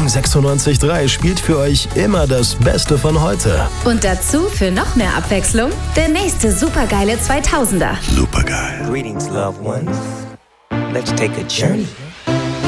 Kong 96.3 spielt für euch immer das Beste von heute. Und dazu für noch mehr Abwechslung der nächste supergeile 2000er. Supergeil. Greetings, loved ones. Let's take a journey.